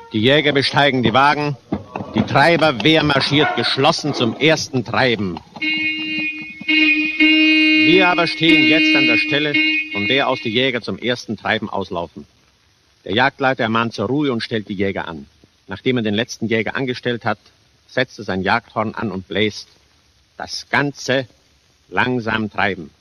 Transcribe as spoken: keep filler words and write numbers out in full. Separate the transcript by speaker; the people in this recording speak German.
Speaker 1: Die Jäger besteigen die Wagen. Die Treiberwehr marschiert geschlossen zum ersten Treiben. Wir aber stehen jetzt an der Stelle, von der aus die Jäger zum ersten Treiben auslaufen. Der Jagdleiter ermahnt zur Ruhe und stellt die Jäger an. Nachdem er den letzten Jäger angestellt hat, setzt er sein Jagdhorn an und bläst. Das Ganze langsam treiben.